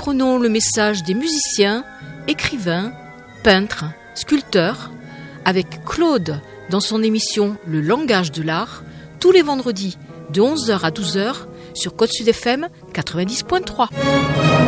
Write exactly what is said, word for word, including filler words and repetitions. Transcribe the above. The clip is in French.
comprenons le message des musiciens, écrivains, peintres, sculpteurs, avec Claude dans son émission Le langage de l'art, tous les vendredis de onze heures à douze heures sur Côte Sud F M quatre-vingt-dix point trois.